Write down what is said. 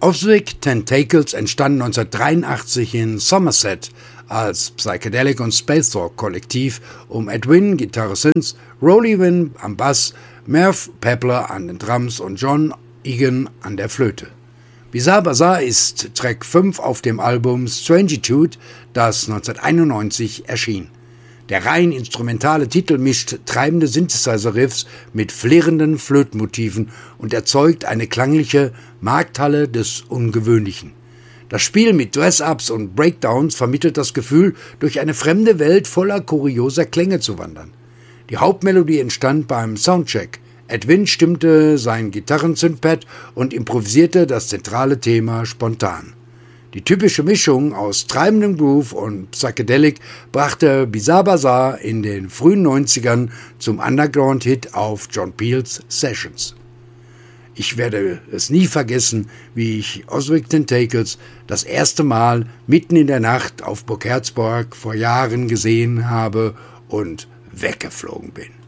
Ozric Tentacles entstand 1983 in Somerset als Psychedelic und Space Rock Kollektiv um Edwin, Gitarre Synths, Rolly Wynn am Bass, Merv Pepler an den Drums und John Egan an der Flöte. Bizarre Bazaar ist Track 5 auf dem Album Strangitude, das 1991 erschien. Der rein instrumentale Titel mischt treibende Synthesizer-Riffs mit flirrenden Flötenmotiven und erzeugt eine klangliche Markthalle des Ungewöhnlichen. Das Spiel mit Dress-Ups und Breakdowns vermittelt das Gefühl, durch eine fremde Welt voller kurioser Klänge zu wandern. Die Hauptmelodie entstand beim Soundcheck. Edwin stimmte sein Gitarren-Synthpad und improvisierte das zentrale Thema spontan. Die typische Mischung aus treibendem Groove und Psychedelic brachte Bizarre Bazaar in den frühen 90ern zum Underground-Hit auf John Peels Sessions. Ich werde es nie vergessen, wie ich Ozric Tentacles das erste Mal mitten in der Nacht auf Burg Herzberg vor Jahren gesehen habe und weggeflogen bin.